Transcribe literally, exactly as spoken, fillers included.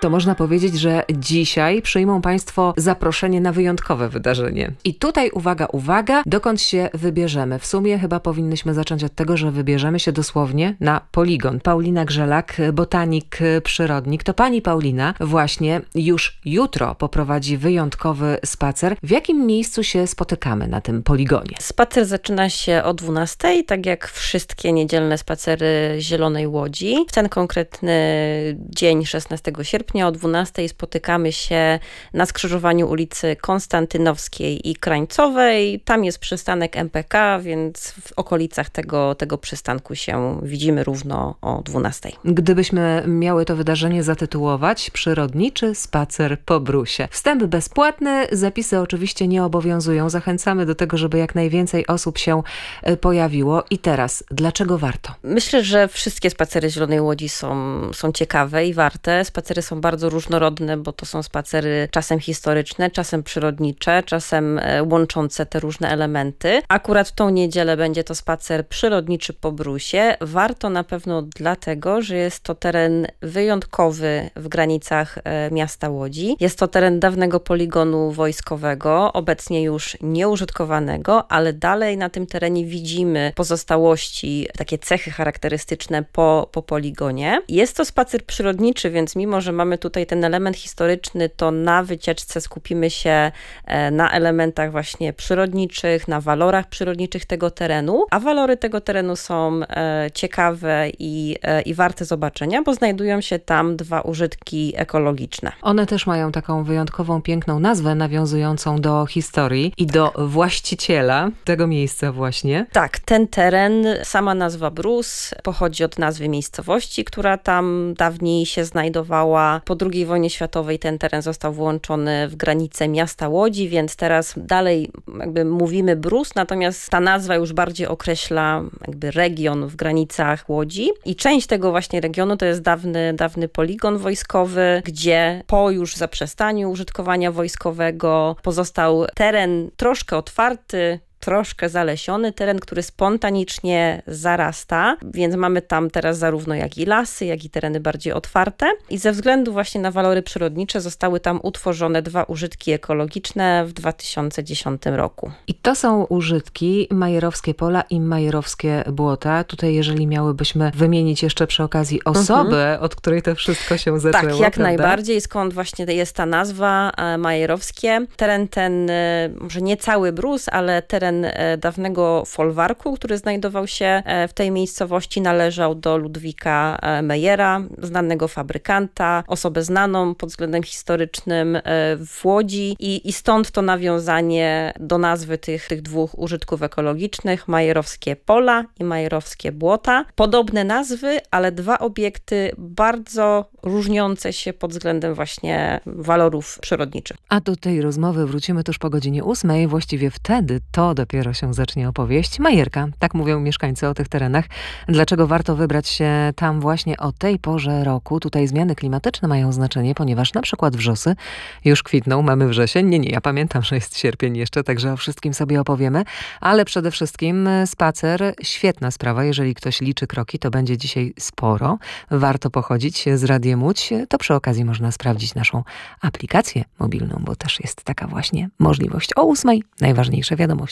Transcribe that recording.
to można powiedzieć, że dzisiaj przyjmą Państwo zaproszenie na wyjątkowe wydarzenie. I tutaj uwaga, uwaga, dokąd się wybierzemy? W sumie chyba powinnyśmy zacząć od tego, że wybierzemy się dosłownie na poligon. Paulina Grzelak, botanik, przyrodnik. To pani Paulina właśnie już jutro poprowadzi wyjątkowy spacer. W jakim miejscu się spotykamy na tym poligonie? Spacer zaczyna się o dwunastej, tak jak wszystkie niedzielne spacery Zielonej Łodzi. W ten konkretny dzień, szesnastego sierpnia o dwunastej spotykamy się na skrzyżowaniu ulicy Konstantynowskiej i Krańcowej. Tam jest przystanek M P K, więc w okolicach tego, tego przystanku się widzimy równo o dwunastej. Gdybyśmy miały to wydarzenie zatytułować Przyrodniczy spacer po Brusie. Wstęp bezpłatny, zapisy oczywiście nie obowiązują. Zachęcamy do tego, żeby jak najwięcej osób się pojawiło. I teraz, dlaczego warto? Myślę, że wszystkie spacery Zielonej Łodzi są, są ciekawe i warte. Spacery są bardzo różnorodne, bo to są spacery czasem historyczne, czasem przyrodnicze, czasem łączące te różne elementy. Akurat w tą niedzielę będzie to spacer przyrodniczy po Brusie. Warto na pewno dlatego, że jest to teren wyjątkowy w granicach miasta Łodzi. Jest to teren dawnego poligonu wojskowego, obecnie już nieużytkowanego, ale dalej na tym terenie widzimy pozostałości, takie cechy charakterystyczne po, po poligonie. Jest to spacer przyrodniczy, więc mimo, że mamy tutaj ten element historyczny, to na wycieczce skupimy się na elementach właśnie przyrodniczych, na walorach przyrodniczych tego terenu, a walory tego terenu są ciekawe i, i warte zobaczenia, bo znajdują się tam dwa użytki ekologiczne. One też mają taką wyjątkową, piękną nazwę nawiązującą do historii i do właściciela tego miejsca właśnie. Tak, ten teren, sama nazwa Brus pochodzi od nazwy miejscowości, która tam dawniej się znajdowała. Po drugiej wojnie światowej ten teren został włączony w granice miasta Łodzi, więc teraz dalej jakby mówimy Brus, natomiast ta nazwa już bardziej określa jakby region w granicach Łodzi i część tego właśnie regionu to jest dawny, dawny poligon wojskowy, gdzie po już zaprzestaniu użytkowania wojskowego pozostał teren troszkę otwarty, troszkę zalesiony, teren, który spontanicznie zarasta, więc mamy tam teraz zarówno jak i lasy, jak i tereny bardziej otwarte i ze względu właśnie na walory przyrodnicze zostały tam utworzone dwa użytki ekologiczne w dwa tysiące dziesiątym roku. I to są użytki Majerowskie Pola i Majerowskie Błota. Tutaj jeżeli miałybyśmy wymienić jeszcze przy okazji osobę, mhm. od której to wszystko się zaczęło. Tak, jak prawda? najbardziej, skąd właśnie jest ta nazwa Majerowskie. Teren ten, może nie cały Brus, ale teren dawnego folwarku, który znajdował się w tej miejscowości, należał do Ludwika Mejera, znanego fabrykanta, osobę znaną pod względem historycznym w Łodzi i, i stąd to nawiązanie do nazwy tych, tych dwóch użytków ekologicznych, Majerowskie Pola i Majerowskie Błota. Podobne nazwy, ale dwa obiekty bardzo różniące się pod względem właśnie walorów przyrodniczych. A do tej rozmowy wrócimy tuż po godzinie ósmej, właściwie wtedy to dopiero się zacznie opowieść. Majerka, tak mówią mieszkańcy o tych terenach. Dlaczego warto wybrać się tam właśnie o tej porze roku? Tutaj zmiany klimatyczne mają znaczenie, ponieważ na przykład wrzosy już kwitną, mamy wrzesień. Nie, nie, ja pamiętam, że jest sierpień jeszcze, także o wszystkim sobie opowiemy. Ale przede wszystkim spacer, świetna sprawa. Jeżeli ktoś liczy kroki, to będzie dzisiaj sporo. Warto pochodzić z Radiem Łódź. To przy okazji można sprawdzić naszą aplikację mobilną, bo też jest taka właśnie możliwość. O ósmej najważniejsze wiadomości.